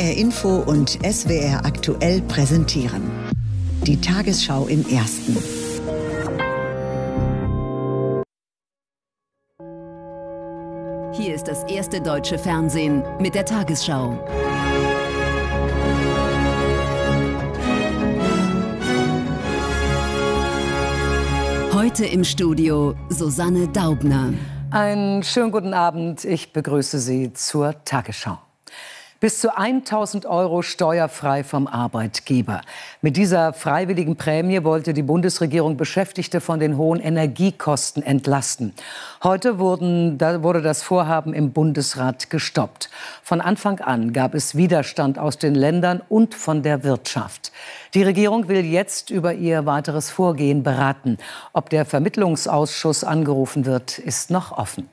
HR Info und SWR aktuell präsentieren. Die Tagesschau im Ersten. Hier ist das erste deutsche Fernsehen mit der Tagesschau. Heute im Studio Susanne Daubner. Einen schönen guten Abend. Ich begrüße Sie zur Tagesschau. Bis zu 1.000 € steuerfrei vom Arbeitgeber. Mit dieser freiwilligen Prämie wollte die Bundesregierung Beschäftigte von den hohen Energiekosten entlasten. Heute wurde das Vorhaben im Bundesrat gestoppt. Von Anfang an gab es Widerstand aus den Ländern und von der Wirtschaft. Die Regierung will jetzt über ihr weiteres Vorgehen beraten. Ob der Vermittlungsausschuss angerufen wird, ist noch offen.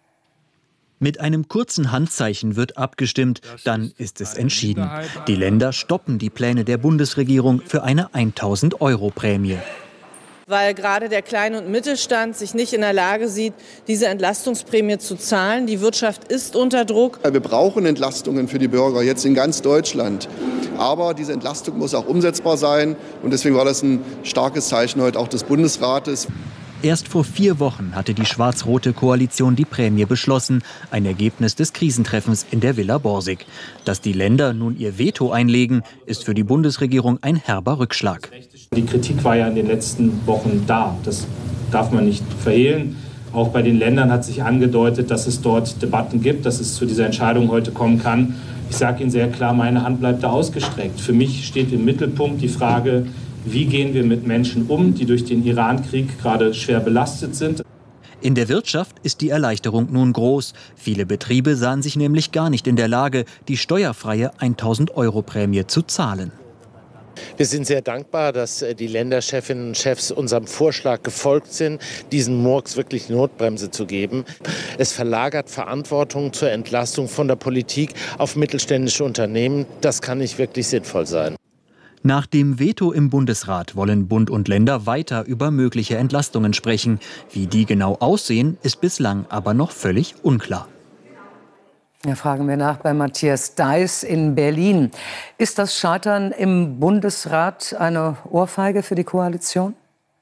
Mit einem kurzen Handzeichen wird abgestimmt, dann ist es entschieden. Die Länder stoppen die Pläne der Bundesregierung für eine 1.000 € Prämie. Weil gerade der Klein- und Mittelstand sich nicht in der Lage sieht, diese Entlastungsprämie zu zahlen. Die Wirtschaft ist unter Druck. Wir brauchen Entlastungen für die Bürger jetzt in ganz Deutschland. Aber diese Entlastung muss auch umsetzbar sein. Und deswegen war das ein starkes Zeichen heute auch des Bundesrates. Erst vor 4 Wochen hatte die schwarz-rote Koalition die Prämie beschlossen, ein Ergebnis des Krisentreffens in der Villa Borsig. Dass die Länder nun ihr Veto einlegen, ist für die Bundesregierung ein herber Rückschlag. Die Kritik war ja in den letzten Wochen da, das darf man nicht verhehlen. Auch bei den Ländern hat sich angedeutet, dass es dort Debatten gibt, dass es zu dieser Entscheidung heute kommen kann. Ich sage Ihnen sehr klar, meine Hand bleibt da ausgestreckt. Für mich steht im Mittelpunkt die Frage, wie gehen wir mit Menschen um, die durch den Iran-Krieg gerade schwer belastet sind? In der Wirtschaft ist die Erleichterung nun groß. Viele Betriebe sahen sich nämlich gar nicht in der Lage, die steuerfreie 1.000 € Prämie zu zahlen. Wir sind sehr dankbar, dass die Länderchefinnen und Chefs unserem Vorschlag gefolgt sind, diesen Murks wirklich Notbremse zu geben. Es verlagert Verantwortung zur Entlastung von der Politik auf mittelständische Unternehmen. Das kann nicht wirklich sinnvoll sein. Nach dem Veto im Bundesrat wollen Bund und Länder weiter über mögliche Entlastungen sprechen. Wie die genau aussehen, ist bislang aber noch völlig unklar. Ja, fragen wir nach bei Matthias Deiß in Berlin. Ist das Scheitern im Bundesrat eine Ohrfeige für die Koalition?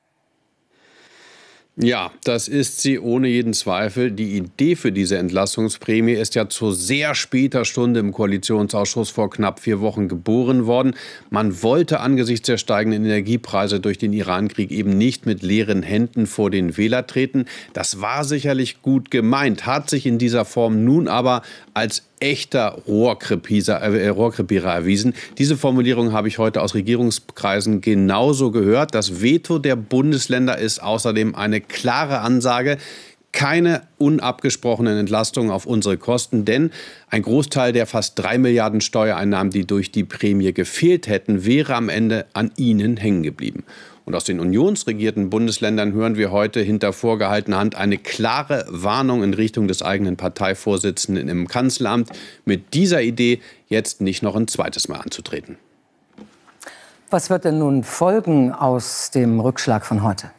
Ja, das ist sie ohne jeden Zweifel. Die Idee für diese Entlastungsprämie ist ja zu sehr später Stunde im Koalitionsausschuss vor knapp 4 Wochen geboren worden. Man wollte angesichts der steigenden Energiepreise durch den Iran-Krieg eben nicht mit leeren Händen vor den Wähler treten. Das war sicherlich gut gemeint, hat sich in dieser Form nun aber als echter Rohrkrepierer erwiesen. Diese Formulierung habe ich heute aus Regierungskreisen genauso gehört. Das Veto der Bundesländer ist außerdem eine klare Ansage. Keine unabgesprochenen Entlastungen auf unsere Kosten, denn ein Großteil der fast 3 Milliarden Steuereinnahmen, die durch die Prämie gefehlt hätten, wäre am Ende an ihnen hängen geblieben. Und aus den unionsregierten Bundesländern hören wir heute hinter vorgehaltener Hand eine klare Warnung in Richtung des eigenen Parteivorsitzenden im Kanzleramt, mit dieser Idee jetzt nicht noch ein zweites Mal anzutreten. Was wird denn nun folgen aus dem Rückschlag von heute?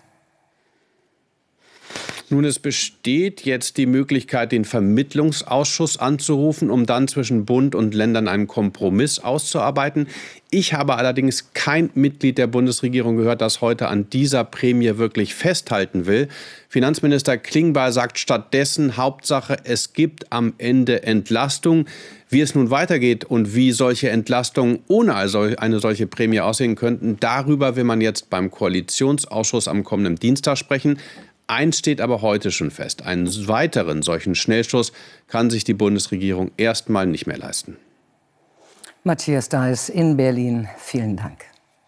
Nun, es besteht jetzt die Möglichkeit, den Vermittlungsausschuss anzurufen, um dann zwischen Bund und Ländern einen Kompromiss auszuarbeiten. Ich habe allerdings kein Mitglied der Bundesregierung gehört, das heute an dieser Prämie wirklich festhalten will. Finanzminister Klingbeil sagt stattdessen, Hauptsache, es gibt am Ende Entlastung. Wie es nun weitergeht und wie solche Entlastungen ohne eine solche Prämie aussehen könnten, darüber will man jetzt beim Koalitionsausschuss am kommenden Dienstag sprechen. Eins steht aber heute schon fest. Einen weiteren solchen Schnellschuss kann sich die Bundesregierung erstmal nicht mehr leisten. Matthias Deiß in Berlin, vielen Dank.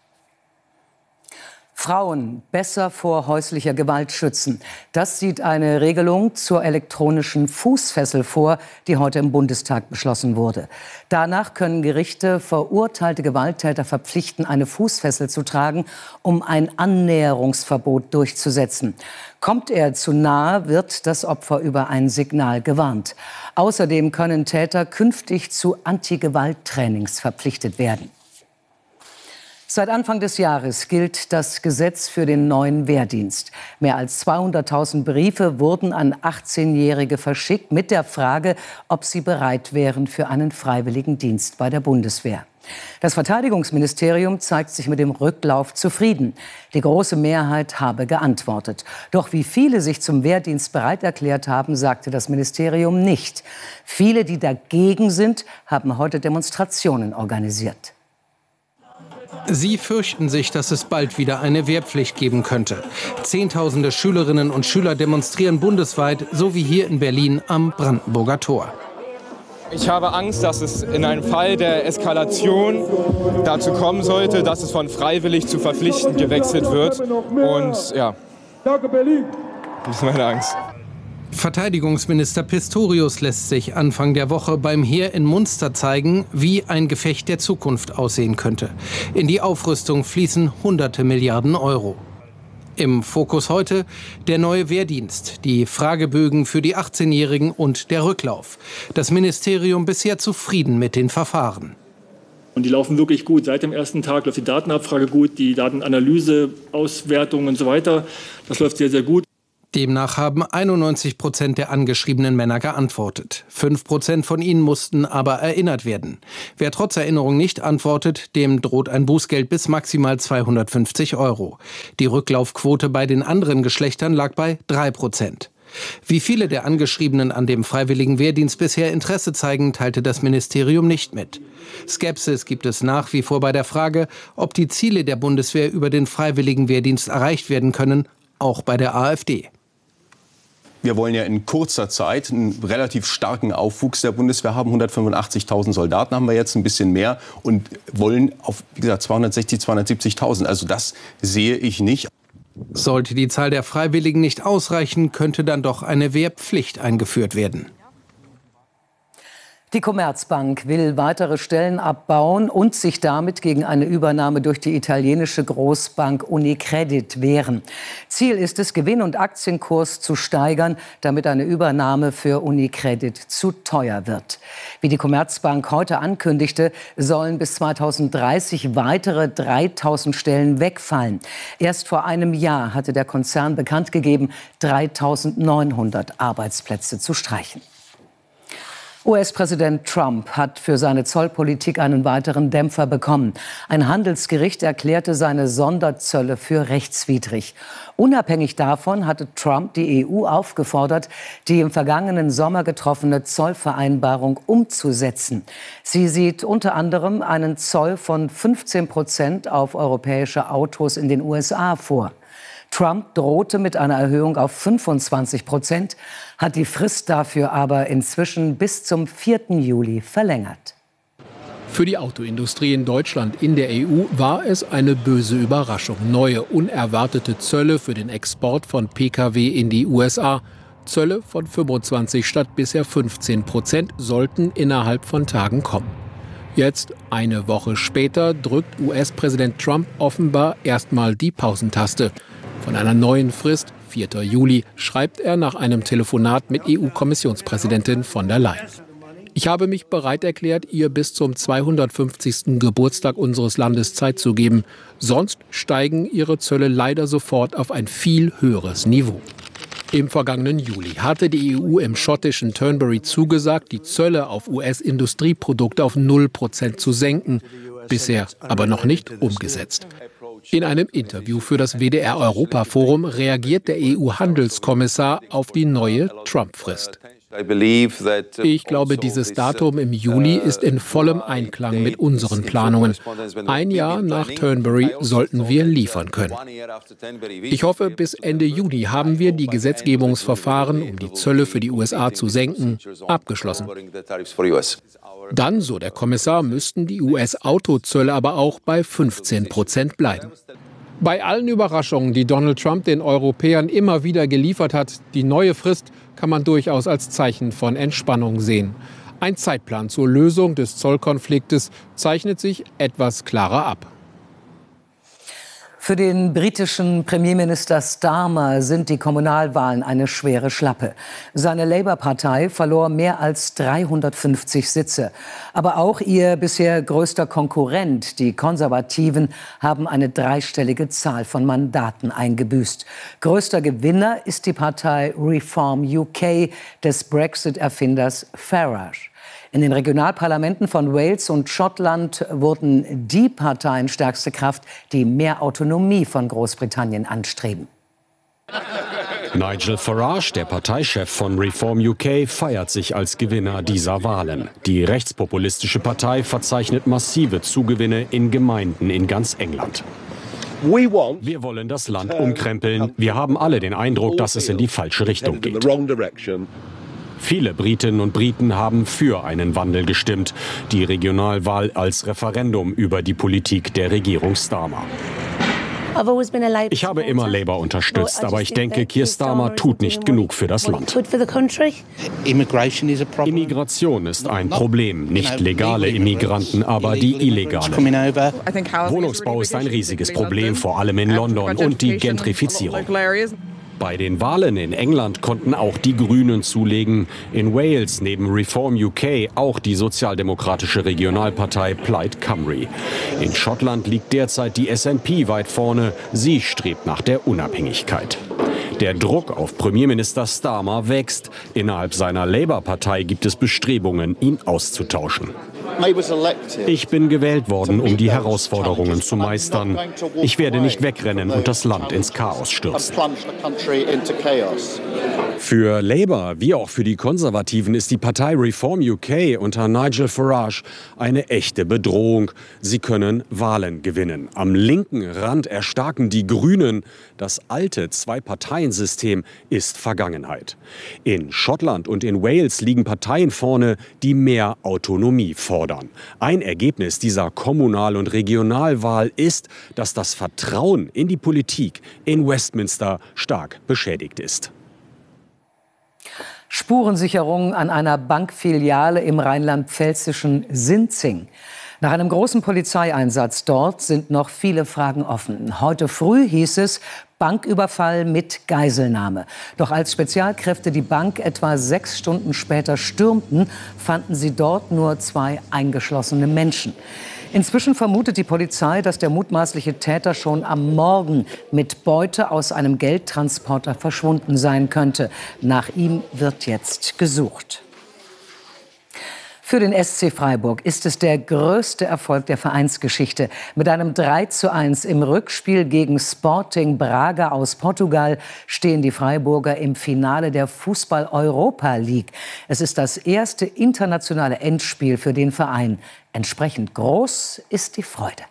Frauen besser vor häuslicher Gewalt schützen. Das sieht eine Regelung zur elektronischen Fußfessel vor, die heute im Bundestag beschlossen wurde. Danach können Gerichte verurteilte Gewalttäter verpflichten, eine Fußfessel zu tragen, um ein Annäherungsverbot durchzusetzen. Kommt er zu nahe, wird das Opfer über ein Signal gewarnt. Außerdem können Täter künftig zu Anti-Gewalt-Trainings verpflichtet werden. Seit Anfang des Jahres gilt das Gesetz für den neuen Wehrdienst. Mehr als 200.000 Briefe wurden an 18-Jährige verschickt mit der Frage, ob sie bereit wären für einen freiwilligen Dienst bei der Bundeswehr. Das Verteidigungsministerium zeigt sich mit dem Rücklauf zufrieden. Die große Mehrheit habe geantwortet. Doch wie viele sich zum Wehrdienst bereit erklärt haben, sagte das Ministerium nicht. Viele, die dagegen sind, haben heute Demonstrationen organisiert. Sie fürchten sich, dass es bald wieder eine Wehrpflicht geben könnte. Zehntausende Schülerinnen und Schüler demonstrieren bundesweit, so wie hier in Berlin am Brandenburger Tor. Ich habe Angst, dass es in einem Fall der Eskalation dazu kommen sollte, dass es von freiwillig zu verpflichtend gewechselt wird. Und ja, das ist meine Angst. Verteidigungsminister Pistorius lässt sich Anfang der Woche beim Heer in Munster zeigen, wie ein Gefecht der Zukunft aussehen könnte. In die Aufrüstung fließen hunderte Milliarden Euro. Im Fokus heute der neue Wehrdienst, die Fragebögen für die 18-Jährigen und der Rücklauf. Das Ministerium bisher zufrieden mit den Verfahren. Und die laufen wirklich gut. Seit dem ersten Tag läuft die Datenabfrage gut, die Datenanalyse, Auswertung und so weiter. Das läuft sehr, sehr gut. Demnach haben 91% der angeschriebenen Männer geantwortet. 5% von ihnen mussten aber erinnert werden. Wer trotz Erinnerung nicht antwortet, dem droht ein Bußgeld bis maximal 250 €. Die Rücklaufquote bei den anderen Geschlechtern lag bei 3%. Wie viele der Angeschriebenen an dem freiwilligen Wehrdienst bisher Interesse zeigen, teilte das Ministerium nicht mit. Skepsis gibt es nach wie vor bei der Frage, ob die Ziele der Bundeswehr über den freiwilligen Wehrdienst erreicht werden können, auch bei der AfD. Wir wollen ja in kurzer Zeit einen relativ starken Aufwuchs der Bundeswehr haben. 185.000 Soldaten haben wir jetzt, ein bisschen mehr, und wollen auf, wie gesagt, 260.000, 270.000. Also das sehe ich nicht. Sollte die Zahl der Freiwilligen nicht ausreichen, könnte dann doch eine Wehrpflicht eingeführt werden. Die Commerzbank will weitere Stellen abbauen und sich damit gegen eine Übernahme durch die italienische Großbank Unicredit wehren. Ziel ist es, Gewinn- und Aktienkurs zu steigern, damit eine Übernahme für Unicredit zu teuer wird. Wie die Commerzbank heute ankündigte, sollen bis 2030 weitere 3.000 Stellen wegfallen. Erst vor einem Jahr hatte der Konzern bekannt gegeben, 3.900 Arbeitsplätze zu streichen. US-Präsident Trump hat für seine Zollpolitik einen weiteren Dämpfer bekommen. Ein Handelsgericht erklärte seine Sonderzölle für rechtswidrig. Unabhängig davon hatte Trump die EU aufgefordert, die im vergangenen Sommer getroffene Zollvereinbarung umzusetzen. Sie sieht unter anderem einen Zoll von 15% auf europäische Autos in den USA vor. Trump drohte mit einer Erhöhung auf 25%, hat die Frist dafür aber inzwischen bis zum 4. Juli verlängert. Für die Autoindustrie in Deutschland, in der EU, war es eine böse Überraschung. Neue, unerwartete Zölle für den Export von Pkw in die USA. Zölle von 25 statt bisher 15% sollten innerhalb von Tagen kommen. Jetzt, eine Woche später, drückt US-Präsident Trump offenbar erstmal die Pausentaste. Von einer neuen Frist, 4. Juli, schreibt er nach einem Telefonat mit EU-Kommissionspräsidentin von der Leyen. Ich habe mich bereit erklärt, ihr bis zum 250. Geburtstag unseres Landes Zeit zu geben. Sonst steigen ihre Zölle leider sofort auf ein viel höheres Niveau. Im vergangenen Juli hatte die EU im schottischen Turnberry zugesagt, die Zölle auf US-Industrieprodukte auf 0% zu senken. Bisher aber noch nicht umgesetzt. In einem Interview für das WDR-Europa-Forum reagiert der EU-Handelskommissar auf die neue Trump-Frist. Ich glaube, dieses Datum im Juli ist in vollem Einklang mit unseren Planungen. Ein Jahr nach Turnberry sollten wir liefern können. Ich hoffe, bis Ende Juni haben wir die Gesetzgebungsverfahren, um die Zölle für die USA zu senken, abgeschlossen. Dann, so der Kommissar, müssten die US-Autozölle aber auch bei 15% bleiben. Bei allen Überraschungen, die Donald Trump den Europäern immer wieder geliefert hat, die neue Frist kann man durchaus als Zeichen von Entspannung sehen. Ein Zeitplan zur Lösung des Zollkonfliktes zeichnet sich etwas klarer ab. Für den britischen Premierminister Starmer sind die Kommunalwahlen eine schwere Schlappe. Seine Labour-Partei verlor mehr als 350 Sitze. Aber auch ihr bisher größter Konkurrent, die Konservativen, haben eine dreistellige Zahl von Mandaten eingebüßt. Größter Gewinner ist die Partei Reform UK des Brexit-Erfinders Farage. In den Regionalparlamenten von Wales und Schottland wurden die Parteien stärkste Kraft, die mehr Autonomie von Großbritannien anstreben. Nigel Farage, der Parteichef von Reform UK, feiert sich als Gewinner dieser Wahlen. Die rechtspopulistische Partei verzeichnet massive Zugewinne in Gemeinden in ganz England. Wir wollen das Land umkrempeln. Wir haben alle den Eindruck, dass es in die falsche Richtung geht. Viele Britinnen und Briten haben für einen Wandel gestimmt. Die Regionalwahl als Referendum über die Politik der Regierung Starmer. Ich habe immer Labour unterstützt, aber ich denke, Keir Starmer tut nicht genug für das Land. Immigration ist ein Problem. Nicht legale Immigranten, aber die illegale. Wohnungsbau ist ein riesiges Problem, vor allem in London, und die Gentrifizierung. Bei den Wahlen in England konnten auch die Grünen zulegen. In Wales neben Reform UK auch die sozialdemokratische Regionalpartei Plaid Cymru. In Schottland liegt derzeit die SNP weit vorne. Sie strebt nach der Unabhängigkeit. Der Druck auf Premierminister Starmer wächst. Innerhalb seiner Labour-Partei gibt es Bestrebungen, ihn auszutauschen. Ich bin gewählt worden, um die Herausforderungen zu meistern. Ich werde nicht wegrennen und das Land ins Chaos stürzen. Für Labour wie auch für die Konservativen ist die Partei Reform UK unter Nigel Farage eine echte Bedrohung. Sie können Wahlen gewinnen. Am linken Rand erstarken die Grünen. Das alte Zwei-Parteien-System ist Vergangenheit. In Schottland und in Wales liegen Parteien vorne, die mehr Autonomie fordern. Ein Ergebnis dieser Kommunal- und Regionalwahl ist, dass das Vertrauen in die Politik in Westminster stark beschädigt ist. Spurensicherung an einer Bankfiliale im rheinland-pfälzischen Sinzing. Nach einem großen Polizeieinsatz dort sind noch viele Fragen offen. Heute früh hieß es Banküberfall mit Geiselnahme. Doch als Spezialkräfte die Bank etwa 6 Stunden später stürmten, fanden sie dort nur 2 eingeschlossene Menschen. Inzwischen vermutet die Polizei, dass der mutmaßliche Täter schon am Morgen mit Beute aus einem Geldtransporter verschwunden sein könnte. Nach ihm wird jetzt gesucht. Für den SC Freiburg ist es der größte Erfolg der Vereinsgeschichte. Mit einem 3:1 im Rückspiel gegen Sporting Braga aus Portugal stehen die Freiburger im Finale der Fußball-Europa League. Es ist das erste internationale Endspiel für den Verein. Entsprechend groß ist die Freude.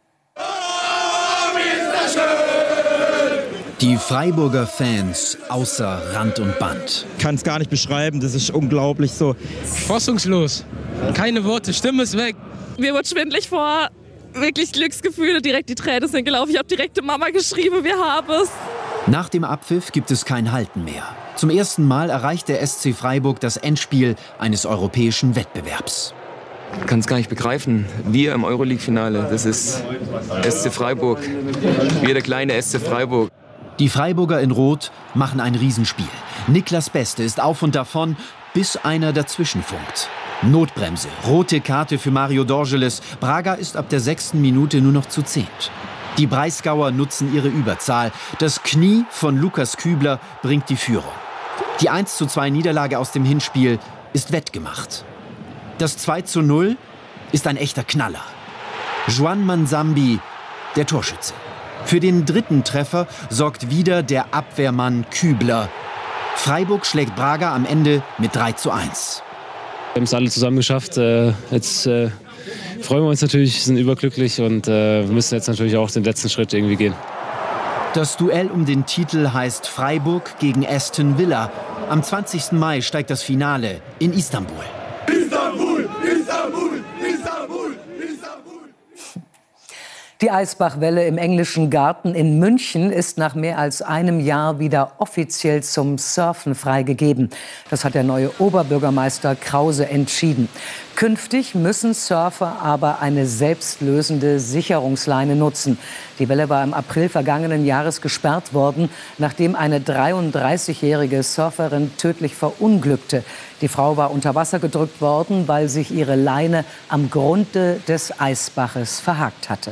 Die Freiburger Fans außer Rand und Band. Ich kann es gar nicht beschreiben, das ist unglaublich so. Fassungslos, keine Worte, Stimme ist weg. Mir wird schwindelig vor, wirklich Glücksgefühle, direkt die Tränen sind gelaufen. Ich habe direkt der Mama geschrieben, wir haben es. Nach dem Abpfiff gibt es kein Halten mehr. Zum ersten Mal erreicht der SC Freiburg das Endspiel eines europäischen Wettbewerbs. Ich kann es gar nicht begreifen. Wir im Euroleague-Finale, das ist SC Freiburg. Wir der kleine SC Freiburg. Die Freiburger in Rot machen ein Riesenspiel. Niklas Beste ist auf und davon, bis einer dazwischen funkt. Notbremse, rote Karte für Mario Dorgeles. Braga ist ab der 6. Minute nur noch zu 10. Die Breisgauer nutzen ihre Überzahl. Das Knie von Lukas Kübler bringt die Führung. Die 1:2 Niederlage aus dem Hinspiel ist wettgemacht. Das 2:0 ist ein echter Knaller. Juan Manzambi, der Torschütze. Für den 3. Treffer sorgt wieder der Abwehrmann Kübler. Freiburg schlägt Braga am Ende mit 3:1. Wir haben es alle zusammen geschafft. Jetzt freuen wir uns natürlich, sind überglücklich und müssen jetzt natürlich auch den letzten Schritt irgendwie gehen. Das Duell um den Titel heißt Freiburg gegen Aston Villa. Am 20. Mai steigt das Finale in Istanbul. Istanbul, Istanbul, Istanbul, Istanbul. Die Eisbachwelle im Englischen Garten in München ist nach mehr als einem Jahr wieder offiziell zum Surfen freigegeben. Das hat der neue Oberbürgermeister Krause entschieden. Künftig müssen Surfer aber eine selbstlösende Sicherungsleine nutzen. Die Welle war im April vergangenen Jahres gesperrt worden, nachdem eine 33-jährige Surferin tödlich verunglückte. Die Frau war unter Wasser gedrückt worden, weil sich ihre Leine am Grunde des Eisbaches verhakt hatte.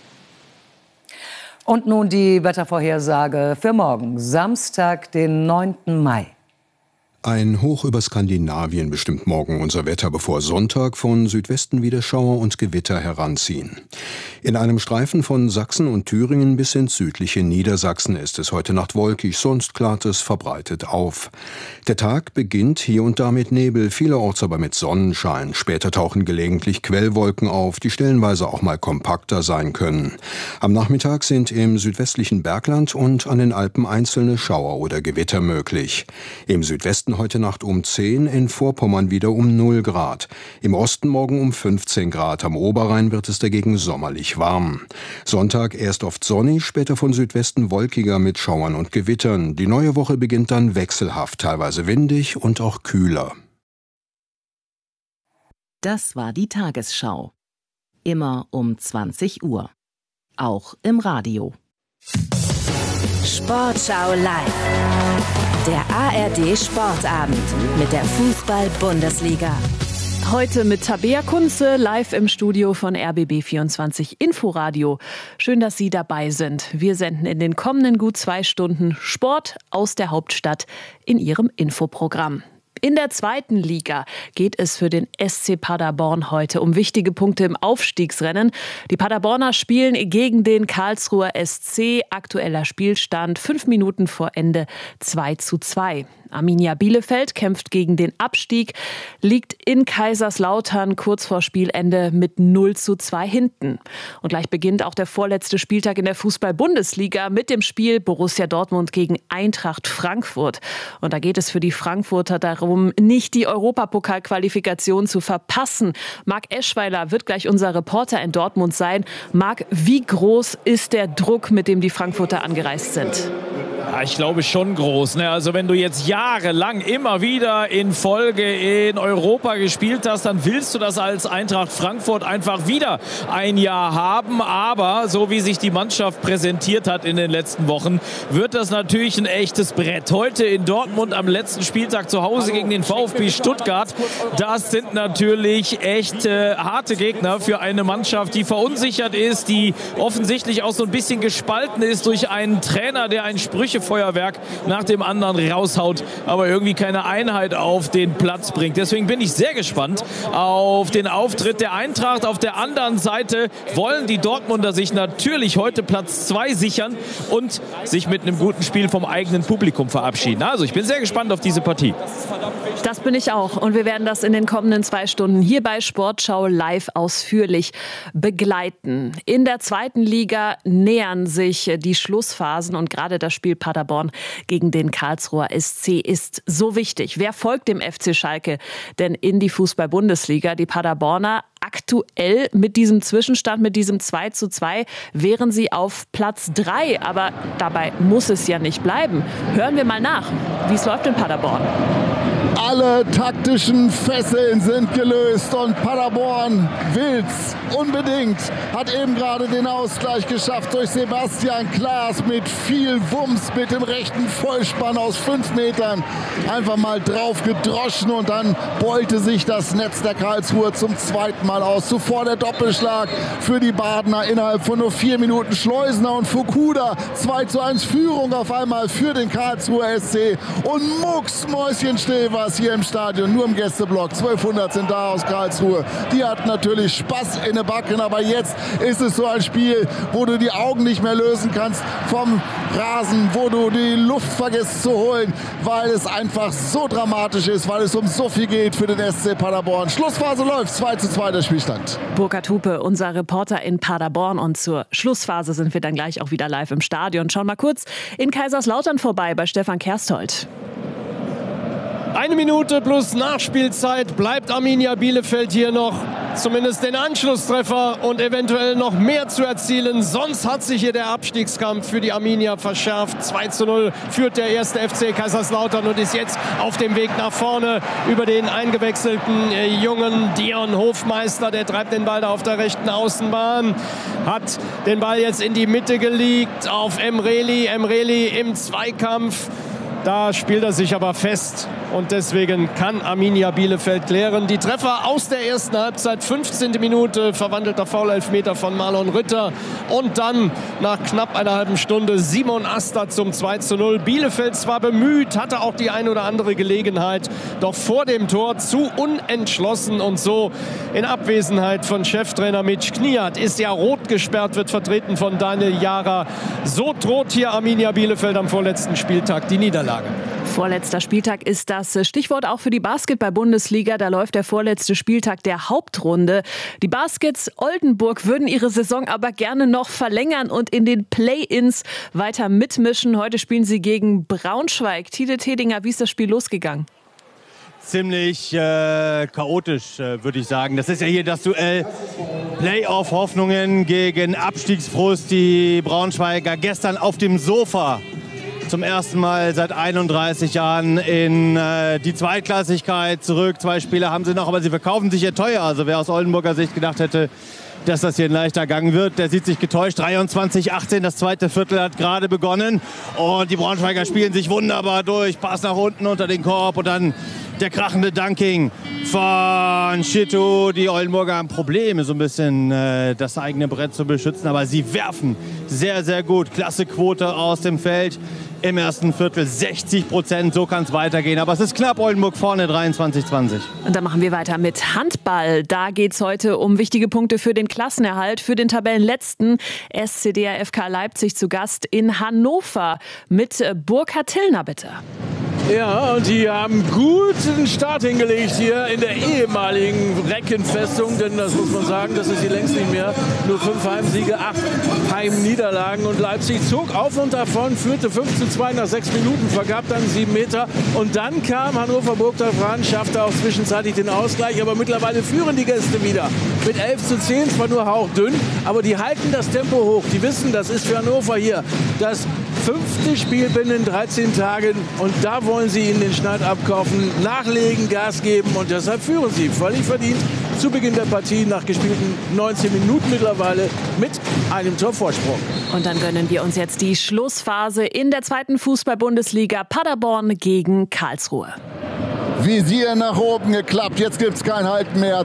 Und nun die Wettervorhersage für morgen, Samstag, den 9. Mai. Ein Hoch über Skandinavien bestimmt morgen unser Wetter, bevor Sonntag von Südwesten wieder Schauer und Gewitter heranziehen. In einem Streifen von Sachsen und Thüringen bis ins südliche Niedersachsen ist es heute Nacht wolkig, sonst klart es verbreitet auf. Der Tag beginnt hier und da mit Nebel, vielerorts aber mit Sonnenschein. Später tauchen gelegentlich Quellwolken auf, die stellenweise auch mal kompakter sein können. Am Nachmittag sind im südwestlichen Bergland und an den Alpen einzelne Schauer oder Gewitter möglich. Im Südwesten heute Nacht um 10, in Vorpommern wieder um 0 Grad. Im Osten morgen um 15 Grad. Am Oberrhein wird es dagegen sommerlich warm. Sonntag erst oft sonnig, später von Südwesten wolkiger mit Schauern und Gewittern. Die neue Woche beginnt dann wechselhaft, teilweise windig und auch kühler. Das war die Tagesschau. Immer um 20 Uhr. Auch im Radio. Sportschau live. Der ARD Sportabend mit der Fußball-Bundesliga. Heute mit Tabea Kunze, live im Studio von RBB24 Inforadio. Schön, dass Sie dabei sind. Wir senden in den kommenden gut 2 Stunden Sport aus der Hauptstadt in Ihrem Infoprogramm. In der 2. Liga geht es für den SC Paderborn heute um wichtige Punkte im Aufstiegsrennen. Die Paderborner spielen gegen den Karlsruher SC. Aktueller Spielstand 5 Minuten vor Ende 2:2. Arminia Bielefeld kämpft gegen den Abstieg, liegt in Kaiserslautern kurz vor Spielende mit 0:2 hinten. Und gleich beginnt auch der vorletzte Spieltag in der Fußball-Bundesliga mit dem Spiel Borussia Dortmund gegen Eintracht Frankfurt. Und da geht es für die Frankfurter darum, nicht die Europapokalqualifikation zu verpassen. Marc Eschweiler wird gleich unser Reporter in Dortmund sein. Marc, wie groß ist der Druck, mit dem die Frankfurter angereist sind? Ja, ich glaube schon groß. Also wenn du jetzt jahrelang immer wieder in Folge in Europa gespielt hast, dann willst du das als Eintracht Frankfurt einfach wieder ein Jahr haben. Aber so wie sich die Mannschaft präsentiert hat in den letzten Wochen, wird das natürlich ein echtes Brett. Heute in Dortmund am letzten Spieltag zu Hause gegen den VfB Stuttgart. Das sind natürlich echt harte Gegner für eine Mannschaft, die verunsichert ist, die offensichtlich auch so ein bisschen gespalten ist durch einen Trainer, der ein Sprüchefeuerwerk nach dem anderen raushaut, aber irgendwie keine Einheit auf den Platz bringt. Deswegen bin ich sehr gespannt auf den Auftritt der Eintracht. Auf der anderen Seite wollen die Dortmunder sich natürlich heute Platz 2 sichern und sich mit einem guten Spiel vom eigenen Publikum verabschieden. Also ich bin sehr gespannt auf diese Partie. Das bin ich auch. Und wir werden das in den kommenden 2 Stunden hier bei Sportschau live ausführlich begleiten. In der 2. Liga nähern sich die Schlussphasen und gerade das Spiel Paderborn gegen den Karlsruher SC ist so wichtig. Wer folgt dem FC Schalke denn in die Fußball-Bundesliga? Die Paderborner aktuell mit diesem Zwischenstand, mit diesem 2:2, wären sie auf Platz 3. Aber dabei muss es ja nicht bleiben. Hören wir mal nach, wie es läuft in Paderborn. Alle taktischen Fesseln sind gelöst und Paderborn will's unbedingt. Hat eben gerade den Ausgleich geschafft durch Sebastian Klaas mit viel Wumms, mit dem rechten Vollspann aus 5 Metern. Einfach mal drauf gedroschen und dann beulte sich das Netz der Karlsruher zum 2. Mal aus. Zuvor der Doppelschlag für die Badener innerhalb von nur 4 Minuten. Schleusener und Fukuda 2:1 Führung auf einmal für den Karlsruher SC. Und mucksmäuschenstill war es hier im Stadion, nur im Gästeblock. 1200 sind da aus Karlsruhe. Die hatten natürlich Spaß in den Backen, aber jetzt ist es so ein Spiel, wo du die Augen nicht mehr lösen kannst vom Rasen, wo du die Luft vergisst zu holen, weil es einfach so dramatisch ist, weil es um so viel geht für den SC Paderborn. Schlussphase läuft, 2:2 der Spielstand. Burkhard Hupe, unser Reporter in Paderborn, und zur Schlussphase sind wir dann gleich auch wieder live im Stadion. Schauen mal kurz in Kaiserslautern vorbei bei Stefan Kersthold. 1 Minute plus Nachspielzeit bleibt Arminia Bielefeld hier noch zumindest den Anschlusstreffer und eventuell noch mehr zu erzielen. Sonst hat sich hier der Abstiegskampf für die Arminia verschärft. 2:0 führt der erste FC Kaiserslautern und ist jetzt auf dem Weg nach vorne über den eingewechselten jungen Dion Hofmeister. Der treibt den Ball da auf der rechten Außenbahn, hat den Ball jetzt in die Mitte gelegt auf Emreli. Emreli im Zweikampf. Da spielt er sich aber fest und deswegen kann Arminia Bielefeld klären. Die Treffer aus der ersten Halbzeit, 15. Minute, verwandelter Foul-Elfmeter von Marlon Ritter und dann nach knapp einer halben Stunde Simon Asta zum 2:0. Bielefeld zwar bemüht, hatte auch die ein oder andere Gelegenheit, doch vor dem Tor zu unentschlossen und so in Abwesenheit von Cheftrainer Mitch Kniat ist ja rot gesperrt, wird vertreten von Daniel Jara. So droht hier Arminia Bielefeld am vorletzten Spieltag die Niederlage. Vorletzter Spieltag ist das Stichwort auch für die Basketball-Bundesliga. Da läuft der vorletzte Spieltag der Hauptrunde. Die Baskets Oldenburg würden ihre Saison aber gerne noch verlängern und in den Play-Ins weiter mitmischen. Heute spielen sie gegen Braunschweig. Tide Tedinger, wie ist das Spiel losgegangen? Ziemlich chaotisch, würde ich sagen. Das ist ja hier das Duell Playoff-Hoffnungen gegen Abstiegsfrust. Die Braunschweiger gestern auf dem Sofa zum ersten Mal seit 31 Jahren in die Zweitklassigkeit zurück. 2 Spiele haben sie noch, aber sie verkaufen sich ja teuer. Also wer aus Oldenburger Sicht gedacht hätte, dass das hier ein leichter Gang wird, der sieht sich getäuscht. 23:18, das zweite Viertel hat gerade begonnen. Und die Braunschweiger spielen sich wunderbar durch. Pass nach unten unter den Korb und dann der krachende Dunking von Schittu. Die Oldenburger haben Probleme, so ein bisschen das eigene Brett zu beschützen. Aber sie werfen sehr, sehr gut. Klasse Quote aus dem Feld. Im ersten Viertel 60%, so kann es weitergehen. Aber es ist knapp, Oldenburg vorne 23:20. Und dann machen wir weiter mit Handball. Da geht es heute um wichtige Punkte für den Klassenerhalt. Für den Tabellenletzten SCDA FK Leipzig zu Gast in Hannover mit Burkhard Tillner, bitte. Ja, und die haben guten Start hingelegt hier in der ehemaligen Reckenfestung, denn das muss man sagen, das ist sie längst nicht mehr. Nur 5 Heimsiege, 8 Heimniederlagen und Leipzig zog auf und davon, führte 5:2 nach 6 Minuten, vergab dann 7 Meter und dann kam Hannover Burgdorf ran, schaffte auch zwischenzeitlich den Ausgleich, aber mittlerweile führen die Gäste wieder mit 11:10, zwar nur hauchdünn, aber die halten das Tempo hoch, die wissen, das ist für Hannover hier das 5. Spiel binnen 13 Tagen und da wollen sie in den Schneid abkaufen, nachlegen, Gas geben und deshalb führen sie völlig verdient zu Beginn der Partie nach gespielten 19 Minuten mittlerweile mit einem Torvorsprung. Und dann gönnen wir uns jetzt die Schlussphase in der 2. Fußball-Bundesliga. Paderborn gegen Karlsruhe. Visier nach oben geklappt, jetzt gibt es kein Halten mehr.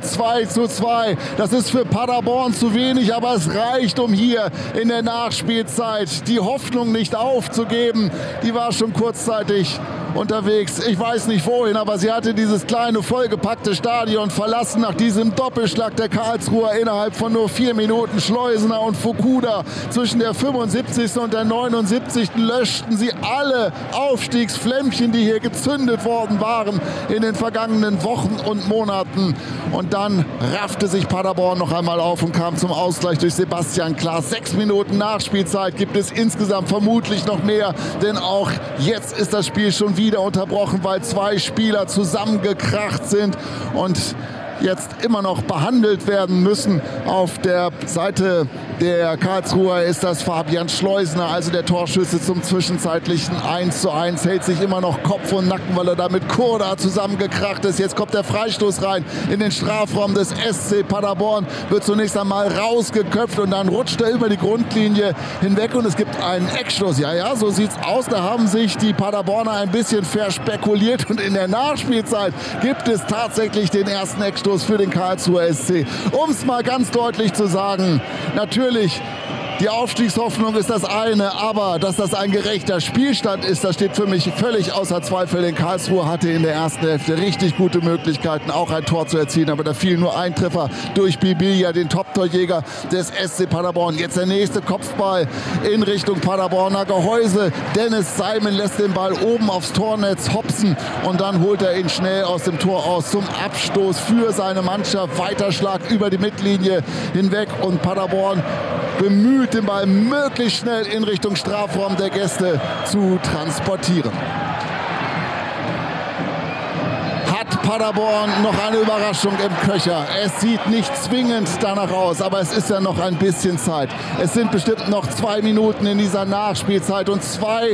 2:2, das ist für Paderborn zu wenig, aber es reicht, um hier in der Nachspielzeit die Hoffnung nicht aufzugeben. Die war schon kurzzeitig unterwegs, ich weiß nicht wohin, aber sie hatte dieses kleine, vollgepackte Stadion verlassen nach diesem Doppelschlag der Karlsruher innerhalb von nur 4 Minuten. Schleusener und Fukuda zwischen der 75. und der 79. löschten sie alle Aufstiegsflämmchen, die hier gezündet worden waren in den vergangenen Wochen und Monaten. Und dann raffte sich Paderborn noch einmal auf und kam zum Ausgleich durch Sebastian Klaas. 6 Minuten Nachspielzeit gibt es insgesamt vermutlich noch mehr, denn auch jetzt ist das Spiel schon wieder unterbrochen, weil 2 Spieler zusammengekracht sind und jetzt immer noch behandelt werden müssen. Auf der Seite der Karlsruher ist das Fabian Schleusener, also der Torschütze zum zwischenzeitlichen 1:1, hält sich immer noch Kopf und Nacken, weil er da mit Kurda zusammengekracht ist. Jetzt kommt der Freistoß rein in den Strafraum des SC Paderborn, wird zunächst einmal rausgeköpft und dann rutscht er über die Grundlinie hinweg und es gibt einen Eckstoß. Ja, so sieht's aus. Da haben sich die Paderborner ein bisschen verspekuliert und in der Nachspielzeit gibt es tatsächlich den ersten Eckstoß für den Karlsruher SC. Um es mal ganz deutlich zu sagen, natürlich, die Aufstiegshoffnung ist das eine, aber dass das ein gerechter Spielstand ist, das steht für mich völlig außer Zweifel. Denn Karlsruhe hatte in der ersten Hälfte richtig gute Möglichkeiten, auch ein Tor zu erzielen. Aber da fiel nur ein Treffer durch Bibilia, den Top-Torjäger des SC Paderborn. Jetzt der nächste Kopfball in Richtung Paderborner Gehäuse. Dennis Simon lässt den Ball oben aufs Tornetz hopsen und dann holt er ihn schnell aus dem Tor aus zum Abstoß für seine Mannschaft. Weiterschlag über die Mittellinie hinweg und Paderborn bemüht, den Ball möglichst schnell in Richtung Strafraum der Gäste zu transportieren. Hat Paderborn noch eine Überraschung im Köcher. Es sieht nicht zwingend danach aus, aber es ist ja noch ein bisschen Zeit. Es sind bestimmt noch 2 Minuten in dieser Nachspielzeit und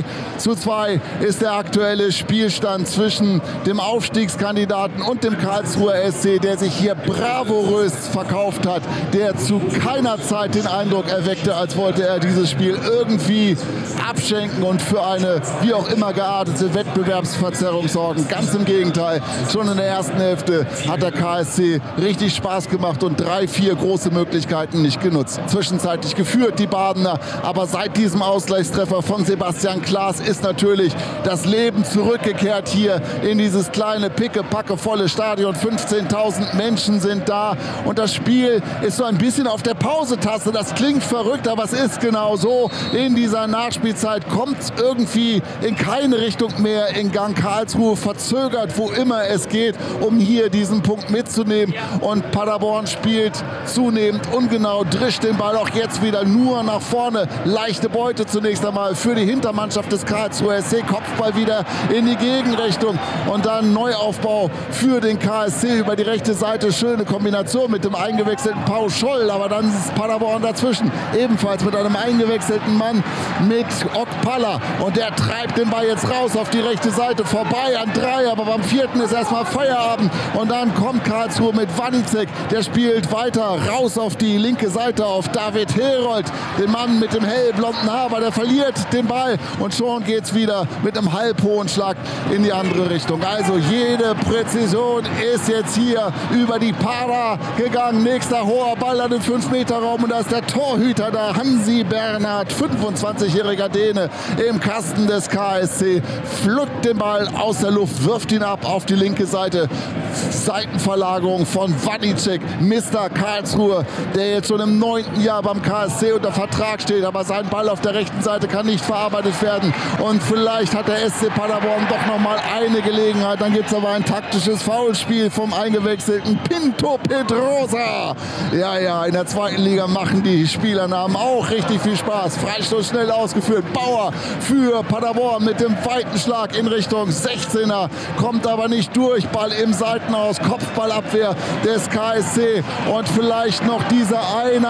2:2 ist der aktuelle Spielstand zwischen dem Aufstiegskandidaten und dem Karlsruher SC, der sich hier bravourös verkauft hat, der zu keiner Zeit den Eindruck erweckte, als wollte er dieses Spiel irgendwie abschenken und für eine wie auch immer geartete Wettbewerbsverzerrung sorgen. Ganz im Gegenteil, schon in der ersten Hälfte hat der KSC richtig Spaß gemacht und 3-4 große Möglichkeiten nicht genutzt. Zwischenzeitlich geführt die Badener, aber seit diesem Ausgleichstreffer von Sebastian Klaas ist natürlich das Leben zurückgekehrt hier in dieses kleine, pickepackevolle Stadion. 15.000 Menschen sind da und das Spiel ist so ein bisschen auf der Pausetaste. Das klingt verrückt, aber es ist genau so. In dieser Nachspielzeit kommt es irgendwie in keine Richtung mehr in Gang. Karlsruhe verzögert, wo immer es geht, um hier diesen Punkt mitzunehmen. Und Paderborn spielt zunehmend ungenau, drischt den Ball auch jetzt wieder nur nach vorne. Leichte Beute zunächst einmal für die Hintermannschaft des Karlsruher SC. Kopfball wieder in die Gegenrichtung und dann Neuaufbau für den KSC über die rechte Seite. Schöne Kombination mit dem eingewechselten Pau Scholl, aber dann ist Paderborn dazwischen. Ebenfalls mit einem eingewechselten Mann mit Okpala und der treibt den Ball jetzt raus auf die rechte Seite, vorbei an 3, aber beim 4. ist erstmal Feierabend und dann kommt Karlsruhe mit Wanicek, der spielt weiter raus auf die linke Seite auf David Herold, den Mann mit dem hellblonden Haar, aber der verliert den Ball und schon geht's wieder mit einem halbhohen Schlag in die andere Richtung. Also jede Präzision ist jetzt hier über die Para gegangen. Nächster hoher Ball an den 5-Meter-Raum und da ist der Torhüter da, Hansi Bernhard, 25-jähriger Däne im Kasten des KSC, pflückt den Ball aus der Luft, wirft ihn ab auf die linke Seite. Seitenverlagerung von Wanicek, Mr. Karlsruhe, der jetzt schon im 9. Jahr beim KSC unter Vertrag steht, aber sein Ball auf der rechten Seite kann nicht verarbeitet werden und vielleicht hat der SC Paderborn doch noch mal eine Gelegenheit. Dann gibt es aber ein taktisches Foulspiel vom eingewechselten Pinto Pedrosa. Ja, in der 2. Liga machen die Spielernamen auch richtig viel Spaß. Freistoß schnell ausgeführt. Bauer für Paderborn mit dem weiten Schlag in Richtung 16er. Kommt aber nicht durch. Ball im Seitenaus. Kopfballabwehr des KSC. Und vielleicht noch dieser eine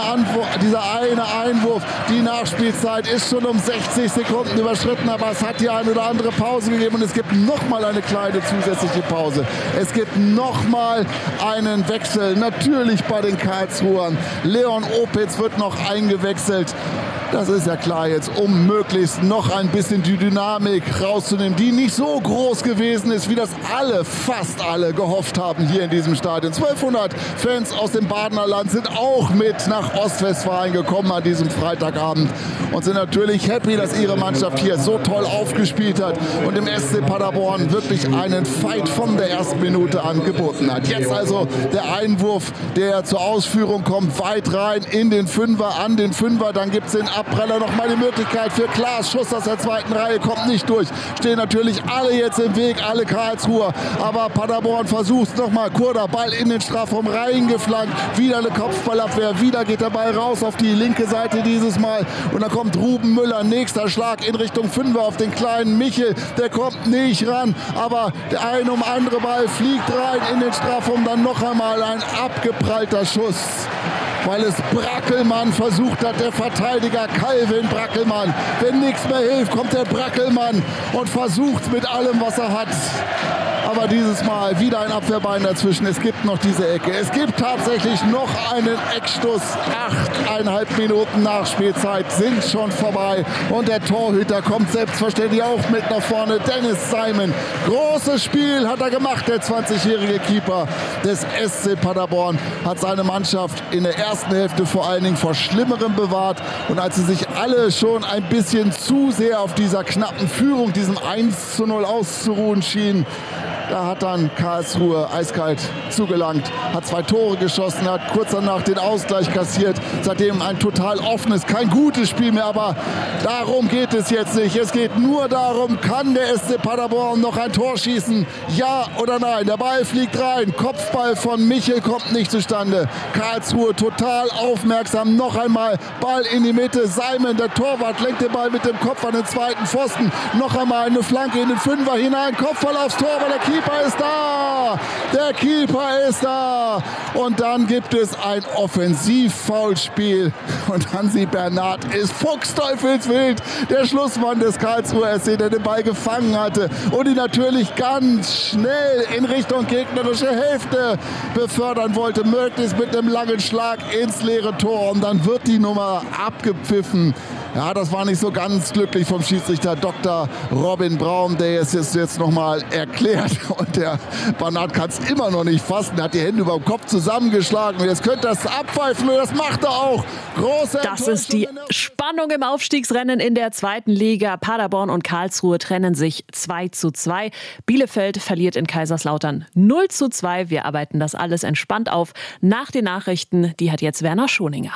Einwurf. Die Nachspielzeit ist schon um 60 Sekunden überschritten, aber es hat die eine oder andere Pause gegeben und es gibt noch mal eine kleine zusätzliche Pause. Es gibt noch mal einen Wechsel, natürlich bei den Karlsruhern. Leon Opitz wird noch eingewechselt. Das ist ja klar jetzt, um möglichst noch ein bisschen die Dynamik rauszunehmen, die nicht so groß gewesen ist, wie das fast alle gehofft haben hier in diesem Stadion. 1200 Fans aus dem Badener Land sind auch mit nach Ostwestfalen gekommen an diesem Freitagabend und sind natürlich happy, dass ihre Mannschaft hier so toll aufgespielt hat und dem SC Paderborn wirklich einen Fight von der ersten Minute an geboten hat. Jetzt also der Einwurf, der zur Ausführung kommt, weit rein in den Fünfer, an den Fünfer, dann gibt es den Abpraller noch mal die Möglichkeit für Klaas. Schuss aus der 2. Reihe kommt nicht durch. Stehen natürlich alle jetzt im Weg, alle Karlsruher. Aber Paderborn versucht es noch mal. Kurda, Ball in den Strafraum reingeflankt. Wieder eine Kopfballabwehr. Wieder geht der Ball raus auf die linke Seite dieses Mal. Und dann kommt Ruben Müller. Nächster Schlag in Richtung 5er auf den kleinen Michel. Der kommt nicht ran. Aber der ein um andere Ball fliegt rein in den Strafraum. Dann noch einmal ein abgeprallter Schuss, weil es Brackelmann versucht hat, der Verteidiger Calvin Brackelmann. Wenn nichts mehr hilft, kommt der Brackelmann und versucht mit allem, was er hat. Aber dieses Mal wieder ein Abwehrbein dazwischen. Es gibt noch diese Ecke. Es gibt tatsächlich noch einen Eckstoß. 8,5 Minuten Nachspielzeit sind schon vorbei. Und der Torhüter kommt selbstverständlich auch mit nach vorne. Dennis Simon. Großes Spiel hat er gemacht, der 20-jährige Keeper des SC Paderborn. Hat seine Mannschaft in der ersten Hälfte vor allen Dingen vor Schlimmerem bewahrt. Und als sie sich alle schon ein bisschen zu sehr auf dieser knappen Führung, diesem 1:0 auszuruhen schienen, da hat dann Karlsruhe eiskalt zugelangt, hat 2 Tore geschossen, hat kurz danach den Ausgleich kassiert. Seitdem ein total offenes, kein gutes Spiel mehr, aber darum geht es jetzt nicht. Es geht nur darum, kann der SC Paderborn noch ein Tor schießen? Ja oder nein? Der Ball fliegt rein, Kopfball von Michel kommt nicht zustande. Karlsruhe total aufmerksam, noch einmal Ball in die Mitte. Simon, der Torwart, lenkt den Ball mit dem Kopf an den zweiten Pfosten. Noch einmal eine Flanke in den Fünfer hinein, Kopfball aufs Tor, aber der Keeper Keeper ist da! Der Keeper ist da! Und dann gibt es ein Offensivfoulspiel. Und Hansi Bernhard ist fuchsteufelswild. Der Schlussmann des Karlsruher SC, der den Ball gefangen hatte und ihn natürlich ganz schnell in Richtung gegnerische Hälfte befördern wollte. Möglichst mit einem langen Schlag ins leere Tor. Und dann wird die Nummer abgepfiffen. Ja, das war nicht so ganz glücklich vom Schiedsrichter Dr. Robin Braun, der es jetzt nochmal erklärt. Und der Bernhard kann es immer noch nicht fassen. Er hat die Hände über dem Kopf zusammengeschlagen. Und jetzt könnte das abpfeifen. Und das macht er auch. Große Das ist die Spannung im Aufstiegsrennen in der 2. Liga. Paderborn und Karlsruhe trennen sich 2:2. Bielefeld verliert in Kaiserslautern 0:2. Wir arbeiten das alles entspannt auf. Nach den Nachrichten, die hat jetzt Werner Schoninger.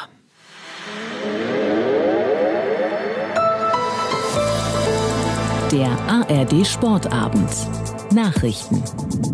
Der ARD Sportabend. Nachrichten.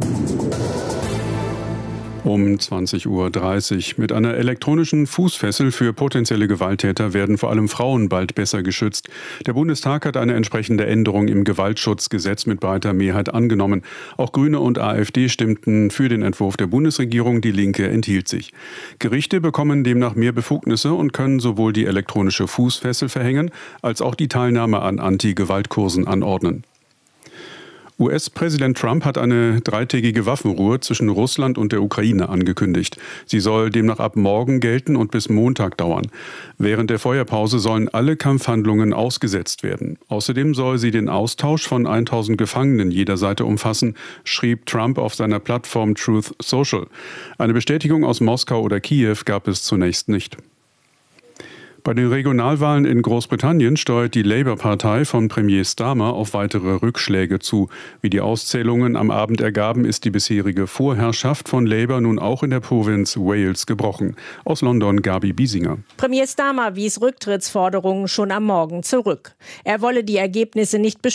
Um 20:30 Uhr. Mit einer elektronischen Fußfessel für potenzielle Gewalttäter werden vor allem Frauen bald besser geschützt. Der Bundestag hat eine entsprechende Änderung im Gewaltschutzgesetz mit breiter Mehrheit angenommen. Auch Grüne und AfD stimmten für den Entwurf der Bundesregierung, die Linke enthielt sich. Gerichte bekommen demnach mehr Befugnisse und können sowohl die elektronische Fußfessel verhängen, als auch die Teilnahme an Anti-Gewalt-Kursen anordnen. US-Präsident Trump hat eine 3-tägige Waffenruhe zwischen Russland und der Ukraine angekündigt. Sie soll demnach ab morgen gelten und bis Montag dauern. Während der Feuerpause sollen alle Kampfhandlungen ausgesetzt werden. Außerdem soll sie den Austausch von 1000 Gefangenen jeder Seite umfassen, schrieb Trump auf seiner Plattform Truth Social. Eine Bestätigung aus Moskau oder Kiew gab es zunächst nicht. Bei den Regionalwahlen in Großbritannien steuert die Labour-Partei von Premier Starmer auf weitere Rückschläge zu. Wie die Auszählungen am Abend ergaben, ist die bisherige Vorherrschaft von Labour nun auch in der Provinz Wales gebrochen. Aus London Gabi Biesinger. Premier Starmer wies Rücktrittsforderungen schon am Morgen zurück. Er wolle die Ergebnisse nicht bestätigen.